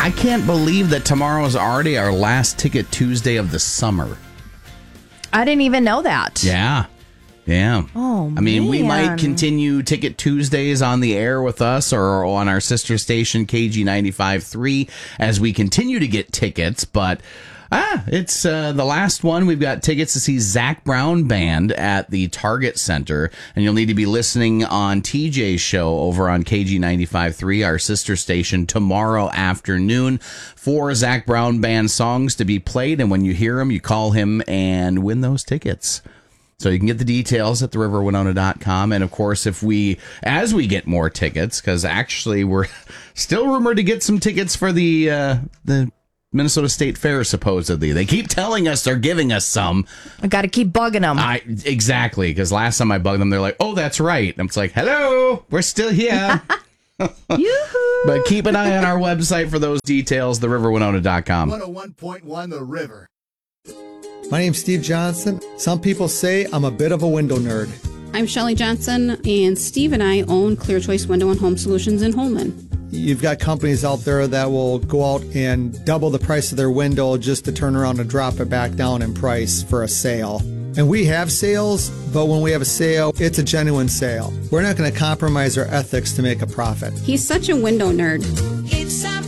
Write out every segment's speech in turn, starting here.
I can't believe that tomorrow is already our last Ticket Tuesday of the summer. I didn't even know that. Yeah. Oh, I mean, we might man. continue Ticket Tuesdays on the air with us or on our sister station, KG 95.3, as we continue to get tickets. But it's the last one. We've got tickets to see Zac Brown Band at the Target Center. And you'll need to be listening on TJ's show over on KG 95.3, our sister station, tomorrow afternoon for Zac Brown Band songs to be played. And when you hear them, you call him and win those tickets. So you can get the details at theriverwinona.com. And, of course, as we get more tickets, because actually we're still rumored to get some tickets for the Minnesota State Fair, supposedly. They keep telling us they're giving us some. I got to keep bugging them. Exactly, because last time I bugged them, they're like, oh, that's right. And it's like, hello, we're still here. Yoo-hoo. But keep an eye on our website for those details, theriverwinona.com. 101.1 The River. My name's Steve Johnson. Some people say I'm a bit of a window nerd. I'm Shelley Johnson, and Steve and I own Clear Choice Window and Home Solutions in Holman. You've got companies out there that will go out and double the price of their window just to turn around and drop it back down in price for a sale. And we have sales, but when we have a sale, it's a genuine sale. We're not going to compromise our ethics to make a profit. He's such a window nerd. It's a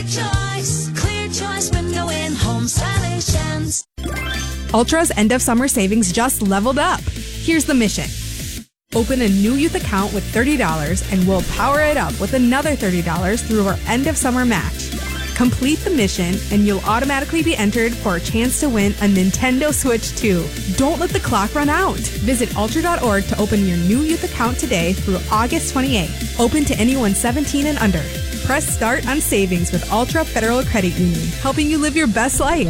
Clear Choice Window and Home Solutions. Ultra's end of summer savings just leveled up. Here's the mission. Open a new youth account with $30 and we'll power it up with another $30 through our end of summer match. Complete the mission and you'll automatically be entered for a chance to win a Nintendo Switch 2. Don't let the clock run out. Visit ultra.org to open your new youth account today through August 28th. Open to anyone 17 and under. Press start on savings with Ultra Federal Credit Union, helping you live your best life.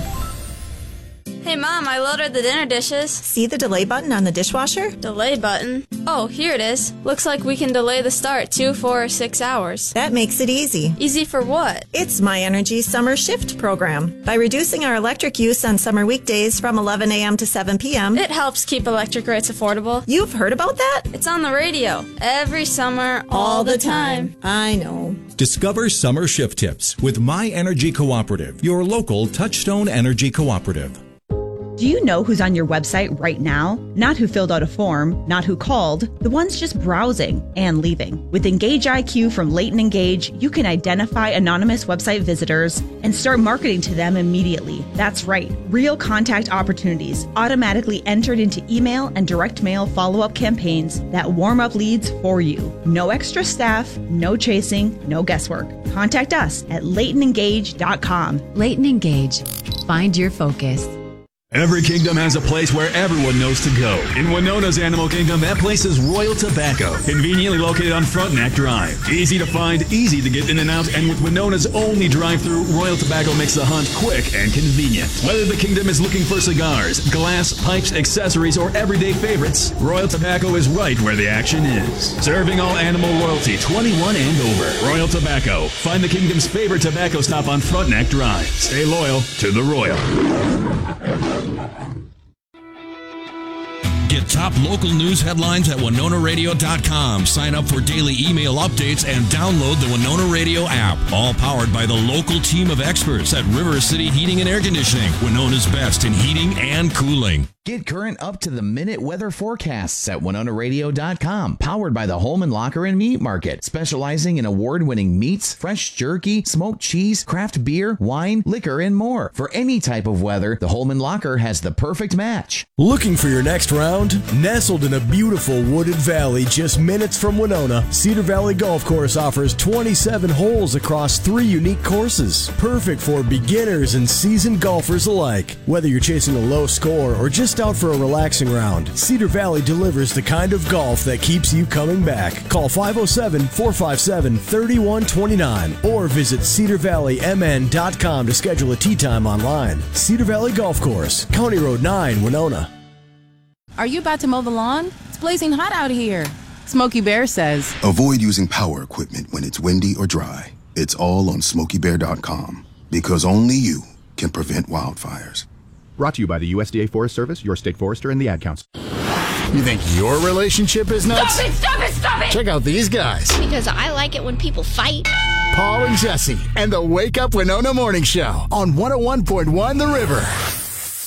Hey, Mom, I loaded the dinner dishes. See the delay button on the dishwasher? Delay button? Oh, here it is. Looks like we can delay the start 2, 4, or 6 hours. That makes it easy. Easy for what? It's My Energy Summer Shift program. By reducing our electric use on summer weekdays from 11 a.m. to 7 p.m., it helps keep electric rates affordable. You've heard about that? It's on the radio. Every summer, all the time. I know. Discover summer shift tips with My Energy Cooperative, your local Touchstone Energy Cooperative. Do you know who's on your website right now? Not who filled out a form, not who called, the ones just browsing and leaving. With Engage IQ from Leighton Engage, you can identify anonymous website visitors and start marketing to them immediately. That's right, real contact opportunities automatically entered into email and direct mail follow-up campaigns that warm up leads for you. No extra staff, no chasing, no guesswork. Contact us at LeightonEngage.com. Leighton Engage. Find your focus. Every kingdom has a place where everyone knows to go. In Winona's Animal Kingdom, that place is Royal Tobacco, conveniently located on Frontenac Drive. Easy to find, easy to get in and out, and with Winona's only drive-through, Royal Tobacco makes the hunt quick and convenient. Whether the kingdom is looking for cigars, glass, pipes, accessories, or everyday favorites, Royal Tobacco is right where the action is. Serving all animal royalty, 21 and over. Royal Tobacco. Find the kingdom's favorite tobacco stop on Frontenac Drive. Stay loyal to the Royal. Get top local news headlines at WinonaRadio.com. Sign up for daily email updates and download the Winona Radio app. All powered by the local team of experts at River City Heating and Air Conditioning, Winona's best in heating and cooling. Get current up-to-the-minute weather forecasts at WinonaRadio.com. Powered by the Holman Locker and Meat Market. Specializing in award-winning meats, fresh jerky, smoked cheese, craft beer, wine, liquor, and more. For any type of weather, the Holman Locker has the perfect match. Looking for your next round? Nestled in a beautiful wooded valley just minutes from Winona, Cedar Valley Golf Course offers 27 holes across 3 unique courses. Perfect for beginners and seasoned golfers alike. Whether you're chasing a low score or just out for a relaxing round, Cedar Valley delivers the kind of golf that keeps you coming back. Call 507-457-3129 or visit cedarvalleymn.com to schedule a tee time online. Cedar Valley Golf Course, County Road 9, Winona. Are you about to mow the lawn? It's blazing hot out here. Smokey Bear says, avoid using power equipment when it's windy or dry. It's all on SmokeyBear.com because only you can prevent wildfires. Brought to you by the USDA Forest Service, your state forester, and the Ad Council. You think your relationship is nuts? Stop it! Stop it! Stop it! Check out these guys. Because I like it when people fight. Paul and Jesse, and the Wake Up Winona Morning Show on 101.1 The River.